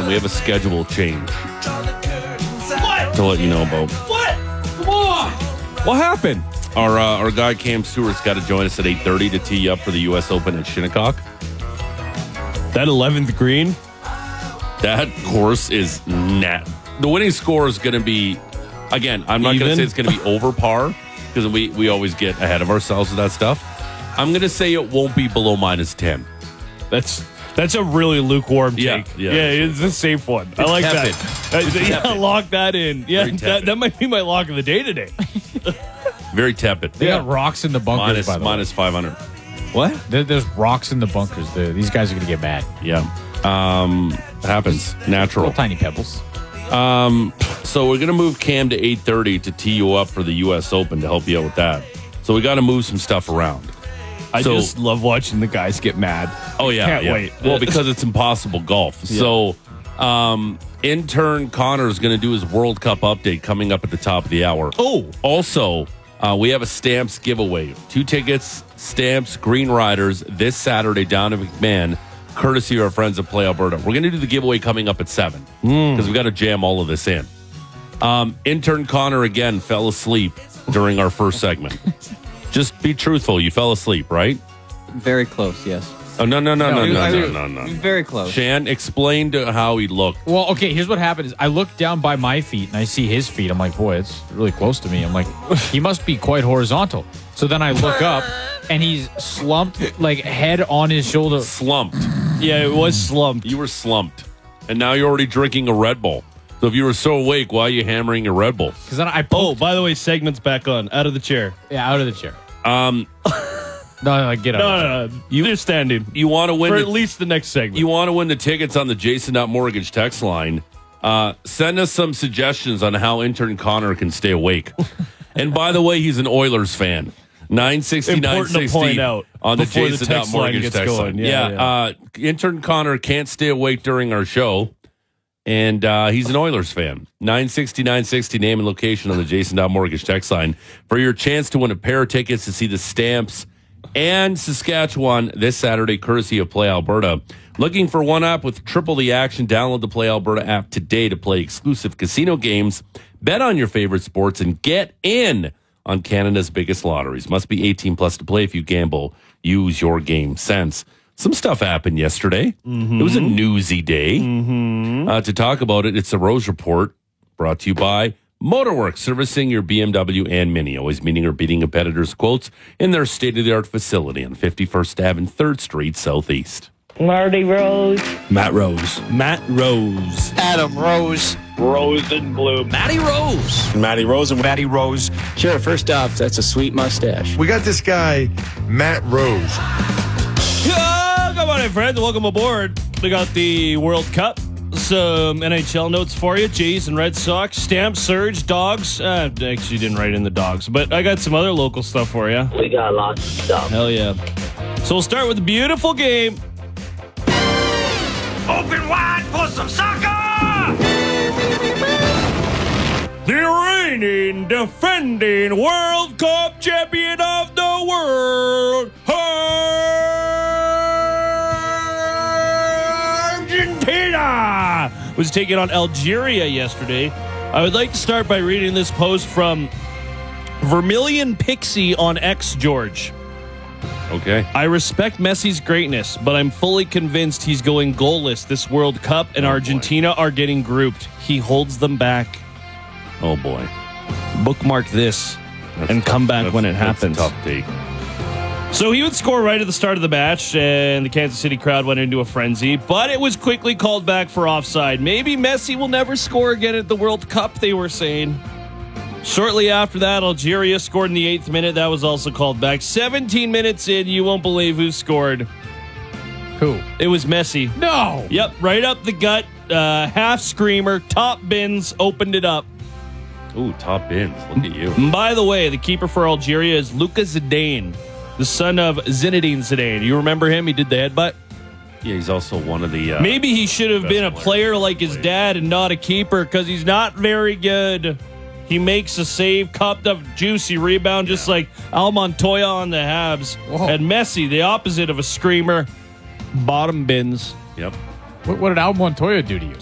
again, we have a schedule change. What? To let you know about. What? Come on. What happened? Our guy Cam Stewart's got to join us at 8:30 to tee you up for the U.S. Open at Shinnecock. That 11th green? That course is net. The winning score is going to be, again, I'm not going to say it's going to be over par because we always get ahead of ourselves with that stuff. I'm going to say it won't be below -10. That's a really lukewarm take. Yeah, It's a safe one. I like tepid. that. Lock that in. Yeah, Very tepid. that might be my lock of the day today. Very tepid. They got rocks in the bunkers, by the way. -500. What? There's rocks in the bunkers. These guys are going to get mad. Yeah. It happens. Natural. Little tiny pebbles. So we're going to move Cam to 8:30 to tee you up for the U.S. Open to help you out with that. So we got to move some stuff around. I just love watching the guys get mad. Oh, yeah. Can't wait. Well, because it's impossible golf. Yeah. So intern Connor is going to do his World Cup update coming up at the top of the hour. Oh. Also, we have a Stamps giveaway. 2 tickets, Stamps, Green Riders, this Saturday down in McMahon, courtesy of our friends at Play Alberta. We're going to do the giveaway coming up at 7 because we got to jam all of this in. Intern Connor, again, fell asleep during our first segment. Just be truthful. You fell asleep, right? Very close, yes. Oh, no. Very close. Shan, explain to how he looked. Well, okay, here's what happened. Is I look down by my feet and I see his feet. I'm like, boy, it's really close to me. I'm like, he must be quite horizontal. So then I look up and he's slumped, like head on his shoulder. Slumped. Yeah, it was slumped. You were slumped. And now you're already drinking a Red Bull. So if you were so awake, why are you hammering your Red Bull? Because then I Oh, by the way, segment's back on. Out of the chair. Yeah, out of the chair. Um, No, get out. No. You're standing. You want to win For at least the next segment. You want to win the tickets on the Jason Mortgage text line. Send us some suggestions on how intern Connor can stay awake. And by the way, he's an Oilers fan. 960 Important to point out on the before the Jason text line Mortgage gets text going. line. Yeah. Intern Connor can't stay awake during our show. And he's an Oilers fan. 960 name and location on the Jason Mortgage text line for your chance to win a pair of tickets to see the Stamps and Saskatchewan this Saturday, courtesy of Play Alberta. Looking for one app with triple the action? Download the Play Alberta app today to play exclusive casino games, bet on your favorite sports, and get in on Canada's biggest lotteries. Must be 18 plus to play. If you gamble, use your game sense. Some stuff happened yesterday. Mm-hmm. It was a newsy day. Mm-hmm. To talk about it, it's the Rose Report, brought to you by Motorworks, servicing your BMW and Mini, always meeting or beating competitors' quotes in their state-of-the-art facility on 51st Ave and 3rd Street Southeast. Marty Rose. Matt Rose. Adam Rose. Rose and Blue. Matty Rose. Matty Rose and Matty Rose. Sure, first off, that's a sweet mustache. We got this guy, Matt Rose. Come on in, friends. Welcome aboard. We got the World Cup. Some NHL notes for you. Jays and Red Sox. Stamp, Surge, Dogs. I actually didn't write in the Dogs, but I got some other local stuff for you. We got lots of stuff. Hell yeah. So we'll start with the beautiful game. Open wide for some soccer! The reigning, defending World Cup champion of the world, Argentina, was taking on Algeria yesterday. I would like to start by reading this post from Vermilion Pixie on X, George. Okay. I respect Messi's greatness, but I'm fully convinced he's going goalless this World Cup, and Argentina are getting grouped. He holds them back. Oh, boy. Bookmark this and come back when it happens. That's a tough take. So he would score right at the start of the match, and the Kansas City crowd went into a frenzy, but it was quickly called back for offside. Maybe Messi will never score again at the World Cup, they were saying. Shortly after that, Algeria scored in the 8th minute. That was also called back. 17 minutes in, you won't believe who scored. Who? It was Messi. No. Yep, right up the gut. Half screamer, top bins, opened it up. Ooh, top bins. Look at you. And by the way, the keeper for Algeria is Luka Zidane, the son of Zinedine Zidane. You remember him? He did the headbutt. Yeah, he's also one of the... Maybe he should have been a player like his dad and not a keeper, because he's not very good. He makes a save, copped up juicy rebound, just like Al Montoya on the Habs. Whoa. And Messi, the opposite of a screamer, bottom bins. Yep. What did Al Montoya do to you?